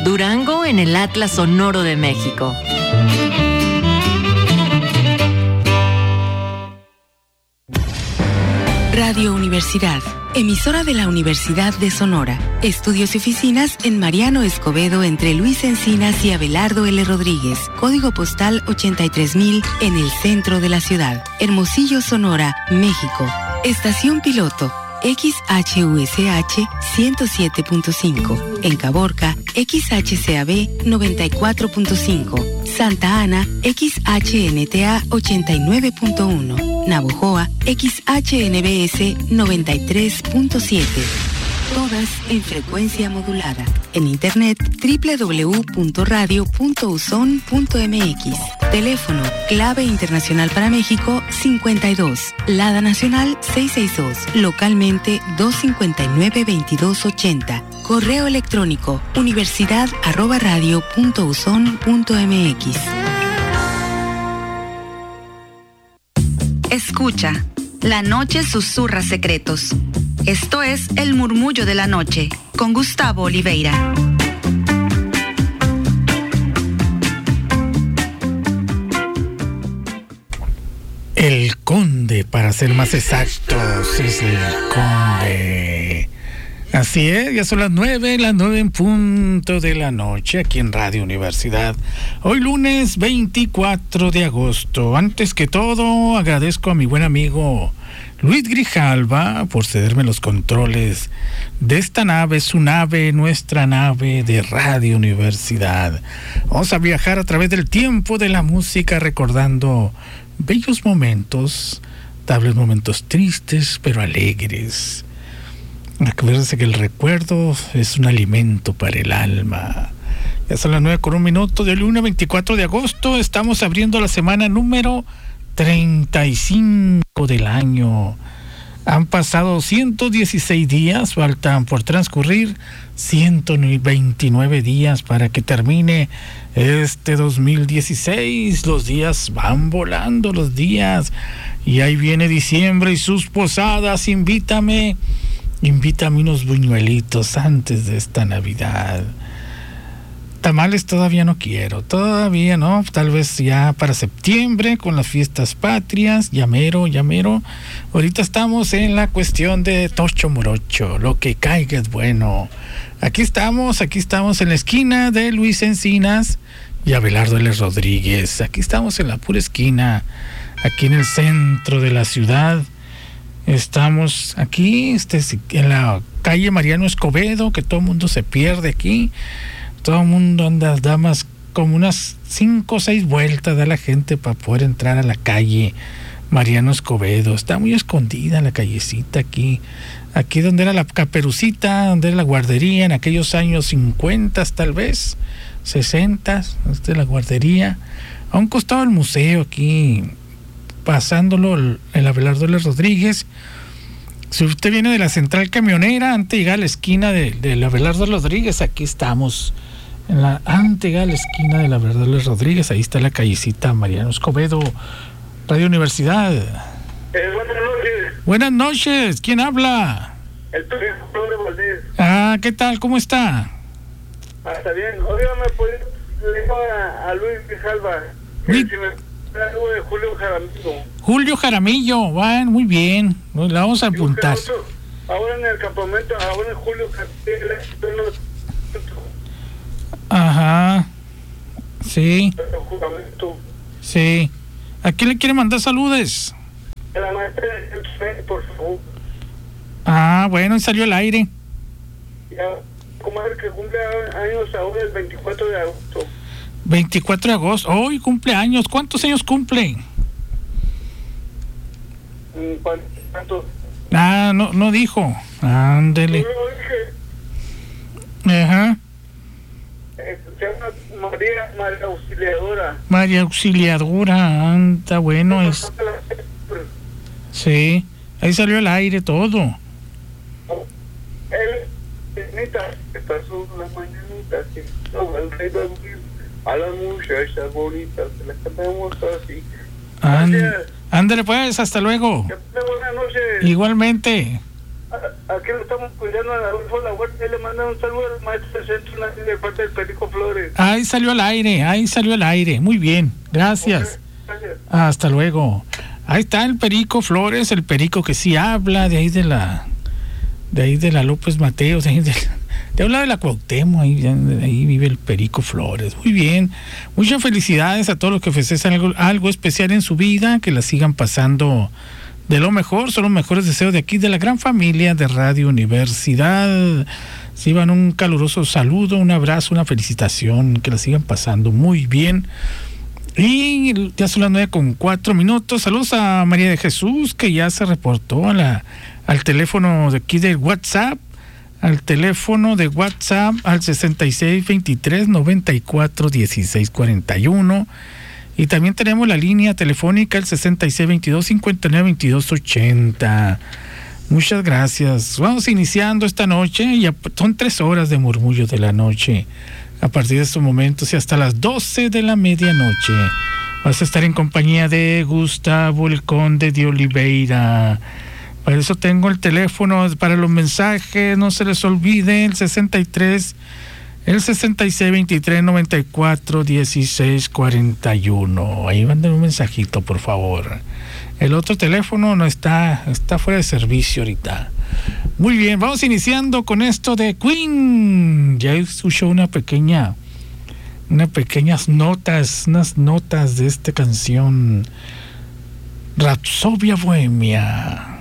Durango en el Atlas Sonoro de México. Radio Universidad, emisora de la Universidad de Sonora. Estudios y oficinas en Mariano Escobedo entre Luis Encinas y Abelardo L. Rodríguez. Código postal 83000 en el centro de la ciudad. Hermosillo, Sonora, México. Estación piloto XHUSH 107.5. En Caborca, XHCAB 94.5. Santa Ana, XHNTA 89.1. Navojoa, XHNBS 93.7. Todas en frecuencia modulada. En internet www.radio.uson.mx. Teléfono clave internacional para México 52. Lada nacional 662. Localmente 259-2280. Correo electrónico universidad@radio.uson.mx. Escucha, la noche susurra secretos. Esto es El Murmullo de la Noche, con Gustavo Oliveira. El Conde, para ser más exactos, es el Conde. Así es, ya son las 9 en punto de la noche, aquí en Radio Universidad. Hoy lunes 24 de agosto. Antes que todo, agradezco a mi buen amigo Luis Grijalva por cederme los controles de esta nave, su nave, nuestra nave de Radio Universidad. Vamos a viajar a través del tiempo de la música, recordando bellos momentos, tal vez momentos tristes, pero alegres. Acuérdense que el recuerdo es un alimento para el alma. Ya son las 9:01 del lunes 24 de agosto. Estamos abriendo la semana número 35 del año. Han pasado 116 días, faltan por transcurrir 129 días para que termine este 2016. Los días van volando, los días. Y ahí viene diciembre y sus posadas. Invítame unos buñuelitos antes de esta Navidad. Tamales todavía no quiero, todavía no, tal vez ya para septiembre con las fiestas patrias, ya mero. Ahorita estamos en la cuestión de tocho morocho, lo que caiga es bueno. Aquí estamos en la esquina de Luis Encinas y Abelardo L. Rodríguez. Aquí estamos en la pura esquina, aquí en el centro de la ciudad. Estamos aquí en la calle Mariano Escobedo, que todo el mundo se pierde aquí. Todo el mundo da más como unas 5 o 6 vueltas da la gente para poder entrar a la calle Mariano Escobedo. Está muy escondida la callecita aquí donde era la Caperucita, donde era la guardería en aquellos años 50 tal vez 60, la guardería, a un costado del museo, aquí pasándolo el Abelardo L. Rodríguez. Si usted viene de la central camionera, antes de llegar a la esquina de Abelardo Rodríguez, aquí estamos. Antes de llegar a la esquina de Abelardo Rodríguez, ahí está la callecita Mariano Escobedo, Radio Universidad. Buenas noches. Buenas noches, ¿quién habla? El Turismo Flores Valdés. Ah, ¿qué tal? ¿Cómo está? Está bien. Oiga, ¿me puede dejar a Luis Grijalva? Si me algo de Julio Jaramillo. Julio Jaramillo, bueno, muy bien. La vamos a apuntar. Ahora en el campamento, ahora en Julio Jaramillo. Ajá. Sí. Sí. ¿A quién le quiere mandar saludos? A la maestra del por favor. Ah, bueno, y salió al aire. Ya, comadre que cumple años ahora el 24 de agosto. 24 de agosto. Hoy cumpleaños. ¿Cuántos años cumple? ¿Cuántos? Ah, no dijo. Ándele. Yo lo dije. Ajá. Se llama María Auxiliadora. María Auxiliadora, anda, bueno, es. Sí, ahí salió al aire todo. Él, que pasó las mañanitas, que el rey dormir a las muchachas bonitas, se las cantamos así. Ándale pues, hasta luego. Buenas noches. Igualmente. Aquí lo estamos cuidando a Adolfo La Huerta y le mandan un saludo al maestro del centro nacional de parte del Perico Flores. Ahí salió al aire. Muy bien, gracias. Okay, gracias. Hasta luego. Ahí está el Perico Flores, el perico que sí habla, de ahí de la López Mateos, de habla de la Cuauhtémoc, ahí vive el Perico Flores. Muy bien, muchas felicidades a todos los que festejan algo especial en su vida, que la sigan pasando de lo mejor. Son los mejores deseos de aquí, de la gran familia de Radio Universidad. Reciban un caluroso saludo, un abrazo, una felicitación, que la sigan pasando muy bien. Y ya son las 9:04. Saludos a María de Jesús, que ya se reportó al teléfono de aquí de WhatsApp, al 6623-941641. Y también tenemos la línea telefónica, el 6622-592280. Muchas gracias. Vamos iniciando esta noche, ya son 3 horas de murmullo de la noche. A partir de estos momentos y hasta las 12 de la medianoche vas a estar en compañía de Gustavo el Conde de Oliveira. Para eso tengo el teléfono para los mensajes, no se les olvide, el 6623-941641. Ahí manden un mensajito, por favor. El otro teléfono no está fuera de servicio ahorita. Muy bien, vamos iniciando con esto de Queen. Ya escuchó unas pequeñas notas de esta canción, Rapsodia Bohemia.